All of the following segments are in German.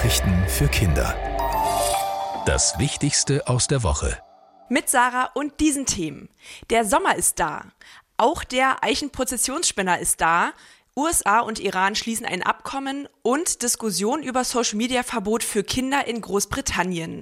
Nachrichten für Kinder. Das Wichtigste aus der Woche. Mit Sarah und diesen Themen. Der Sommer ist da. Auch der Eichenprozessionsspinner ist da. USA und Iran schließen ein Abkommen und Diskussion über Social-Media-Verbot für Kinder in Großbritannien.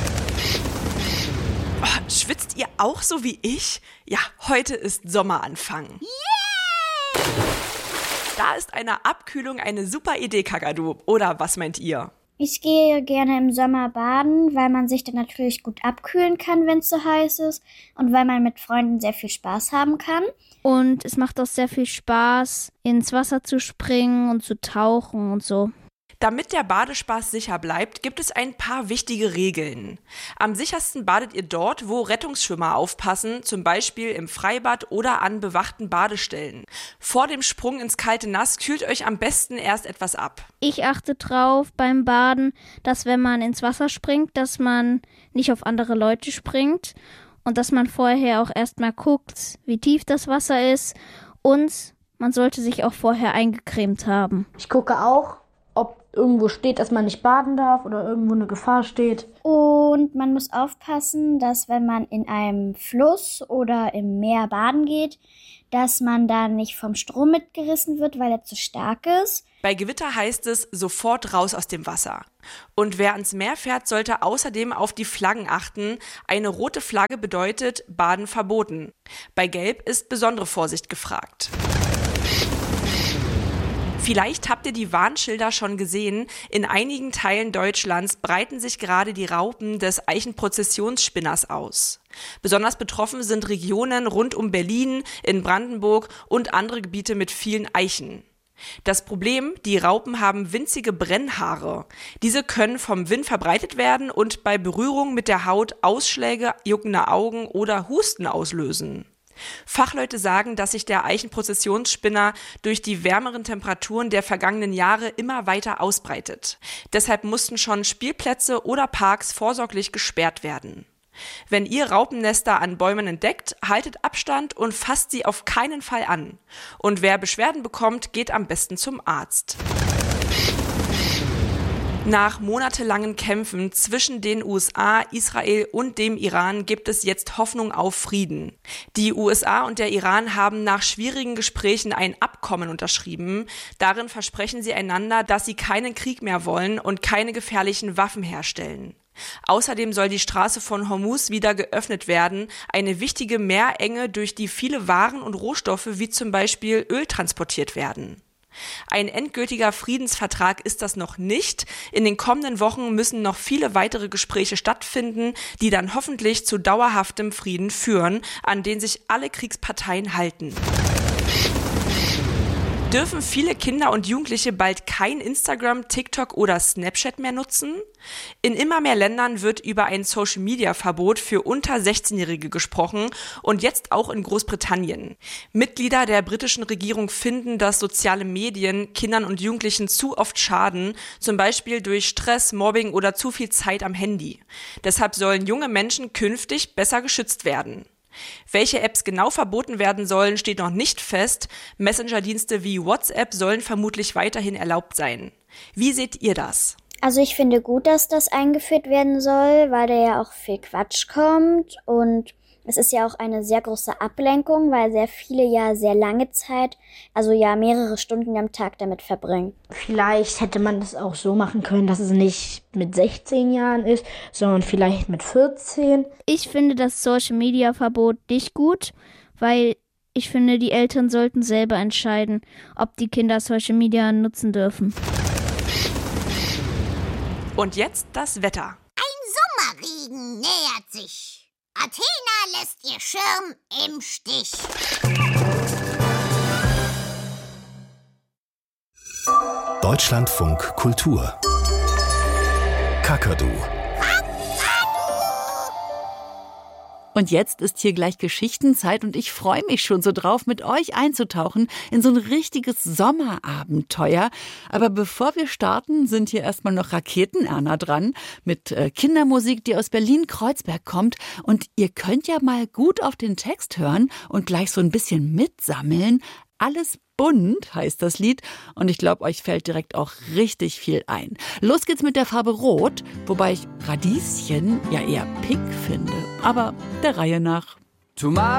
Oh, schwitzt ihr auch so wie ich? Ja, heute ist Sommeranfang. Yeah! Da ist eine Abkühlung eine super Idee, Kakadu. Oder was meint ihr? Ich gehe gerne im Sommer baden, weil man sich dann natürlich gut abkühlen kann, wenn es so heiß ist und weil man mit Freunden sehr viel Spaß haben kann. Und es macht auch sehr viel Spaß, ins Wasser zu springen und zu tauchen und so. Damit der Badespaß sicher bleibt, gibt es ein paar wichtige Regeln. Am sichersten badet ihr dort, wo Rettungsschwimmer aufpassen, zum Beispiel im Freibad oder an bewachten Badestellen. Vor dem Sprung ins kalte Nass kühlt euch am besten erst etwas ab. Ich achte drauf beim Baden, dass wenn man ins Wasser springt, dass man nicht auf andere Leute springt und dass man vorher auch erstmal guckt, wie tief das Wasser ist und man sollte sich auch vorher eingecremt haben. Ich gucke auch, ob irgendwo steht, dass man nicht baden darf oder irgendwo eine Gefahr steht. Und man muss aufpassen, dass wenn man in einem Fluss oder im Meer baden geht, dass man da nicht vom Strom mitgerissen wird, weil er zu stark ist. Bei Gewitter heißt es, sofort raus aus dem Wasser. Und wer ans Meer fährt, sollte außerdem auf die Flaggen achten. Eine rote Flagge bedeutet Baden verboten. Bei Gelb ist besondere Vorsicht gefragt. Vielleicht habt ihr die Warnschilder schon gesehen. In einigen Teilen Deutschlands breiten sich gerade die Raupen des Eichenprozessionsspinners aus. Besonders betroffen sind Regionen rund um Berlin, in Brandenburg und andere Gebiete mit vielen Eichen. Das Problem, die Raupen haben winzige Brennhaare. Diese können vom Wind verbreitet werden und bei Berührung mit der Haut Ausschläge, juckende Augen oder Husten auslösen. Fachleute sagen, dass sich der Eichenprozessionsspinner durch die wärmeren Temperaturen der vergangenen Jahre immer weiter ausbreitet. Deshalb mussten schon Spielplätze oder Parks vorsorglich gesperrt werden. Wenn ihr Raupennester an Bäumen entdeckt, haltet Abstand und fasst sie auf keinen Fall an. Und wer Beschwerden bekommt, geht am besten zum Arzt. Nach monatelangen Kämpfen zwischen den USA, Israel und dem Iran gibt es jetzt Hoffnung auf Frieden. Die USA und der Iran haben nach schwierigen Gesprächen ein Abkommen unterschrieben. Darin versprechen sie einander, dass sie keinen Krieg mehr wollen und keine gefährlichen Waffen herstellen. Außerdem soll die Straße von Hormuz wieder geöffnet werden, eine wichtige Meerenge, durch die viele Waren und Rohstoffe wie zum Beispiel Öl transportiert werden. Ein endgültiger Friedensvertrag ist das noch nicht. In den kommenden Wochen müssen noch viele weitere Gespräche stattfinden, die dann hoffentlich zu dauerhaftem Frieden führen, an den sich alle Kriegsparteien halten. Dürfen viele Kinder und Jugendliche bald kein Instagram, TikTok oder Snapchat mehr nutzen? In immer mehr Ländern wird über ein Social-Media-Verbot für unter 16-Jährige gesprochen und jetzt auch in Großbritannien. Mitglieder der britischen Regierung finden, dass soziale Medien Kindern und Jugendlichen zu oft schaden, zum Beispiel durch Stress, Mobbing oder zu viel Zeit am Handy. Deshalb sollen junge Menschen künftig besser geschützt werden. Welche Apps genau verboten werden sollen, steht noch nicht fest. Messenger-Dienste wie WhatsApp sollen vermutlich weiterhin erlaubt sein. Wie seht ihr das? Also ich finde gut, dass das eingeführt werden soll, weil da ja auch viel Quatsch kommt und es ist ja auch eine sehr große Ablenkung, weil sehr viele ja sehr lange Zeit, also ja mehrere Stunden am Tag damit verbringen. Vielleicht hätte man das auch so machen können, dass es nicht mit 16 Jahren ist, sondern vielleicht mit 14. Ich finde das Social-Media-Verbot nicht gut, weil ich finde, die Eltern sollten selber entscheiden, ob die Kinder Social Media nutzen dürfen. Und jetzt das Wetter. Ein Sommerregen nähert sich. Athena lässt ihr Schirm im Stich. Deutschlandfunk Kultur. Kakadu. Und jetzt ist hier gleich Geschichtenzeit und ich freue mich schon so drauf, mit euch einzutauchen in so ein richtiges Sommerabenteuer. Aber bevor wir starten, sind hier erstmal noch Raketen-Erna dran mit Kindermusik, die aus Berlin-Kreuzberg kommt. Und ihr könnt ja mal gut auf den Text hören und gleich so ein bisschen mitsammeln. Alles bunt heißt das Lied und ich glaube, euch fällt direkt auch richtig viel ein. Los geht's mit der Farbe Rot, wobei ich Radieschen ja eher pink finde, aber der Reihe nach. To my